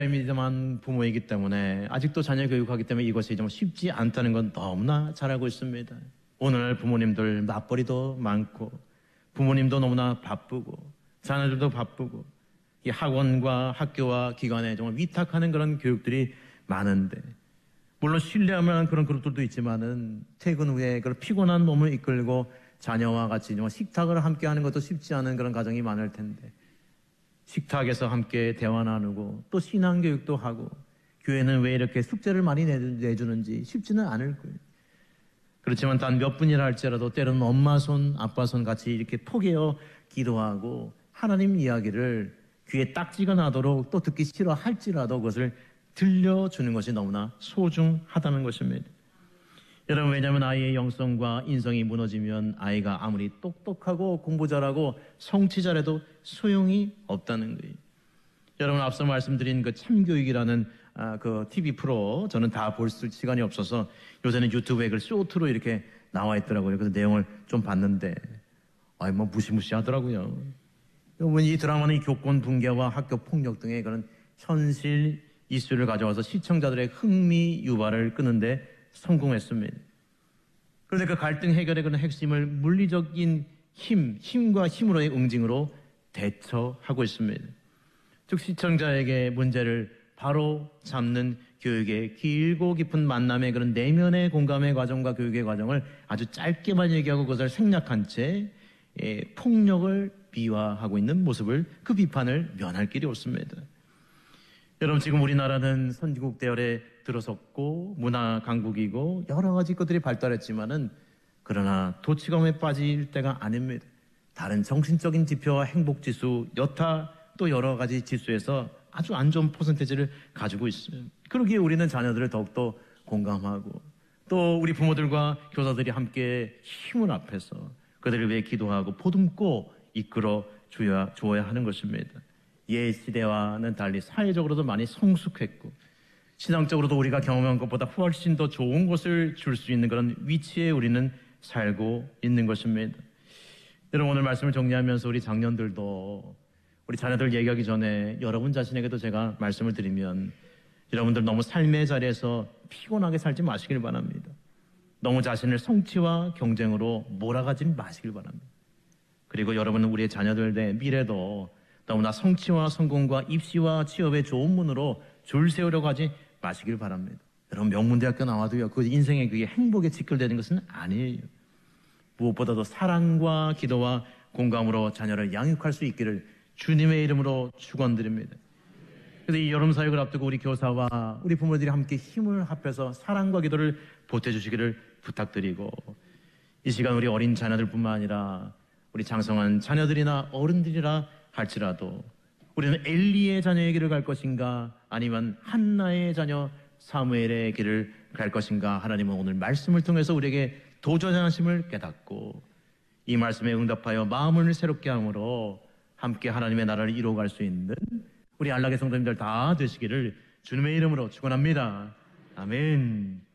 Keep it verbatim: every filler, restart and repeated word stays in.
믿음한 부모이기 때문에 아직도 자녀 교육하기 때문에 이것이 좀 쉽지 않다는 건 너무나 잘 알고 있습니다. 오늘날 부모님들 맞벌이도 많고 부모님도 너무나 바쁘고 자녀들도 바쁘고 이 학원과 학교와 기관에 정말 위탁하는 그런 교육들이 많은데 물론 신뢰할 만한 그런 그룹들도 있지만은 퇴근 후에 그런 피곤한 몸을 이끌고 자녀와 같이 정말 식탁을 함께 하는 것도 쉽지 않은 그런 가정이 많을 텐데 식탁에서 함께 대화 나누고 또 신앙교육도 하고 교회는 왜 이렇게 숙제를 많이 내주는지 쉽지는 않을 거예요. 그렇지만 단 몇 분이라 할지라도 때로는 엄마 손, 아빠 손 같이 이렇게 포개어 기도하고 하나님 이야기를 귀에 딱지가 나도록 또 듣기 싫어할지라도 그것을 들려주는 것이 너무나 소중하다는 것입니다. 여러분, 왜냐하면 아이의 영성과 인성이 무너지면 아이가 아무리 똑똑하고 공부 잘하고 성취 잘해도 소용이 없다는 거예요. 여러분, 앞서 말씀드린 그 참교육이라는 아, 그 티비 프로 저는 다 볼 시간이 없어서 요새는 유튜브에 그 쇼트로 이렇게 나와 있더라고요. 그래서 내용을 좀 봤는데 아이 뭐 무시무시하더라고요. 여러분, 이 드라마는 이 교권 붕괴와 학교 폭력 등의 그런 현실 이슈를 가져와서 시청자들의 흥미 유발을 끄는데 성공했습니다. 그런데 그 갈등 해결의 그런 핵심을 물리적인 힘, 힘과 힘으로의 응징으로 대처하고 있습니다. 즉 시청자에게 문제를 바로 잡는 교육의 길고 깊은 만남의 그런 내면의 공감의 과정과 교육의 과정을 아주 짧게만 얘기하고 그것을 생략한 채 예, 폭력을 비화하고 있는 모습을 그 비판을 면할 길이 없습니다. 여러분, 지금 우리나라는 선진국 대열에 들어섰고 문화 강국이고 여러 가지 것들이 발달했지만은 그러나 도치감에 빠질 때가 아닙니다. 다른 정신적인 지표와 행복지수, 여타 또 여러 가지 지수에서 아주 안 좋은 퍼센테이지를 가지고 있어요. 그러기에 우리는 자녀들을 더욱더 공감하고 또 우리 부모들과 교사들이 함께 힘을 합해서 그들을 위해 기도하고 보듬고 이끌어 주어야, 주어야 하는 것입니다. 옛 시대와는 달리 사회적으로도 많이 성숙했고 신앙적으로도 우리가 경험한 것보다 훨씬 더 좋은 것을 줄 수 있는 그런 위치에 우리는 살고 있는 것입니다. 여러분, 오늘 말씀을 정리하면서 우리 장년들도 우리 자녀들 얘기하기 전에 여러분 자신에게도 제가 말씀을 드리면 여러분들 너무 삶의 자리에서 피곤하게 살지 마시길 바랍니다. 너무 자신을 성취와 경쟁으로 몰아가지 마시길 바랍니다. 그리고 여러분은 우리의 자녀들의 미래도 너무나 성취와 성공과 입시와 취업의 좋은 문으로 줄 세우려고 하지 마시길 바랍니다. 여러분, 명문대학교 나와도요, 그 인생의 그게 행복에 직결되는 것은 아니에요. 무엇보다도 사랑과 기도와 공감으로 자녀를 양육할 수 있기를 주님의 이름으로 축원드립니다. 그래서 이 여름 사역을 앞두고 우리 교사와 우리 부모들이 함께 힘을 합해서 사랑과 기도를 보태주시기를 부탁드리고 이 시간 우리 어린 자녀들뿐만 아니라 우리 장성한 자녀들이나 어른들이라 할지라도 우리는 엘리의 자녀의 길을 갈 것인가 아니면 한나의 자녀 사무엘의 길을 갈 것인가 하나님은 오늘 말씀을 통해서 우리에게 도전하심을 깨닫고 이 말씀에 응답하여 마음을 새롭게 함으로 함께 하나님의 나라를 이루어갈 수 있는 우리 안락의 성도님들 다 되시기를 주님의 이름으로 축원합니다. 아멘.